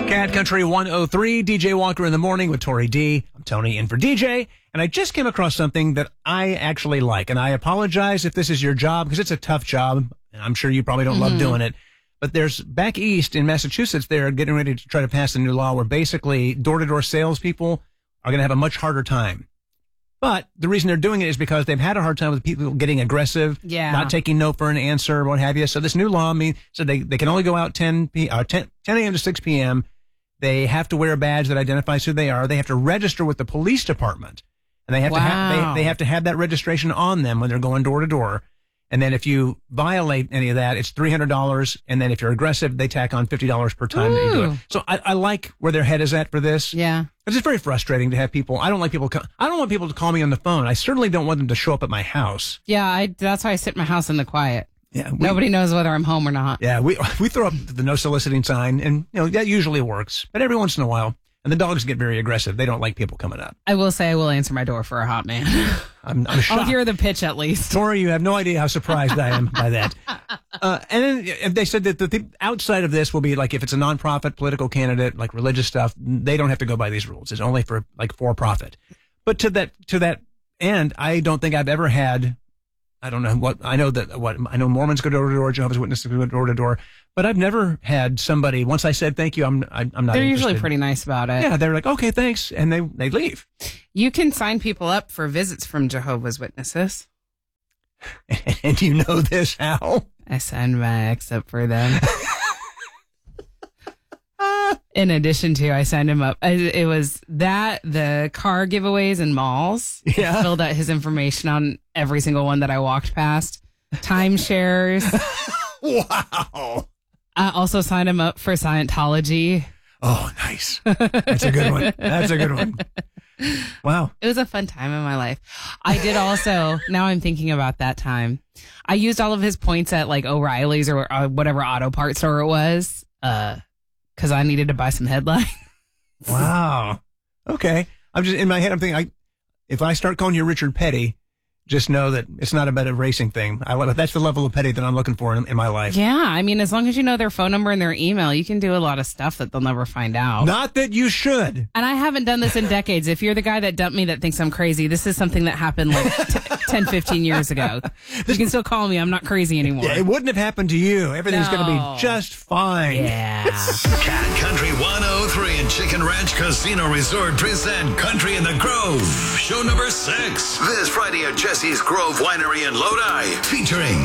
Cat Country 103, DJ Walker in the morning with Tori D. I'm Tony in for DJ, and I just came across something that I actually like, and I apologize if this is your job, because it's a tough job, and I'm sure you probably don't love doing it, but there's, back east in Massachusetts, they're getting ready to try to pass a new law where basically door-to-door salespeople are going to have a much harder time. But the reason they're doing it is because they've had a hard time with people getting aggressive, not taking no for an answer, what have you. So this new law means so they can only go out 10 a.m. to 6 p.m., They have to wear a badge that identifies who they are. They have to register with the police department, and they have to have they have to have that registration on them when they're going door to door. And then if you violate any of that, it's $300. And then if you're aggressive, they tack on $50 per time that you do it. So I like where their head is at for this. Yeah. It's just very frustrating to have people. I don't want people to call me on the phone. I certainly don't want them to show up at my house. Yeah. That's why I sit in my house in the quiet. Yeah, nobody knows whether I'm home or not. Yeah, we throw up the no soliciting sign, and that usually works. But every once in a while, and the dogs get very aggressive. They don't like people coming up. I will say I will answer my door for a hot man. I'm shocked. I'll hear the pitch at least. Tori, you have no idea how surprised I am by that. And then they said that the outside of this will be like if it's a nonprofit political candidate, like religious stuff, they don't have to go by these rules. It's only for for profit. But to that end, I don't think I've ever had. I don't know I know Mormons go door to door, Jehovah's Witnesses go door to door, but I've never had somebody, once I said thank you, I'm not They're interested. usually pretty nice about it. Yeah, they're like, okay, thanks, and they leave. You can sign people up for visits from Jehovah's Witnesses. And you know this, how? I signed my ex up for them. In addition to, I signed him up. It was the car giveaways in malls. Yeah. I filled out his information on every single one that I walked past. Timeshares. Wow. I also signed him up for Scientology. Oh, nice. That's a good one. That's a good one. Wow. It was a fun time in my life. I did also, now I'm thinking about that time, I used all of his points at like O'Reilly's or whatever auto parts store it was, because I needed to buy some headlines. Wow. Okay. I'm just in my head. I'm thinking, if I start calling you Richard Petty, just know that it's not about a racing thing. That's the level of petty that I'm looking for in my life. Yeah. I mean, as long as you know their phone number and their email, you can do a lot of stuff that they'll never find out. Not that you should. And I haven't done this in decades. If you're the guy that dumped me that thinks I'm crazy, this is something that happened like 10, 15 years ago. You can still call me. I'm not crazy anymore. Yeah, it wouldn't have happened to you. Everything's going to be just fine. Yeah. Cat Country 103 and Chicken Ranch Casino Resort present Country in the Grove. Show number 6. This Friday at Jesse's Grove Winery in Lodi. Featuring